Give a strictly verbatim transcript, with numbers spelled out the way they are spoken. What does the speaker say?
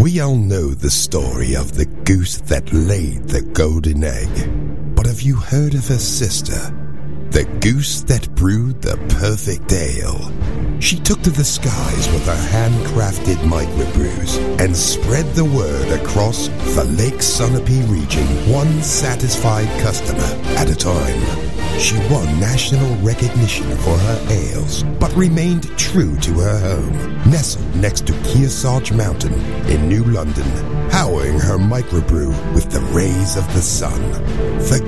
We all know the story of the goose that laid the golden egg. But have you heard of her sister? The goose that brewed the perfect ale. She took to the skies with her handcrafted microbrews and spread the word across the Lake Sunapee region, one satisfied customer at a time. She won national recognition for her ales, but remained true to her home, nestled next to Kearsarge Mountain in New London, powering her microbrew with the rays of the sun. The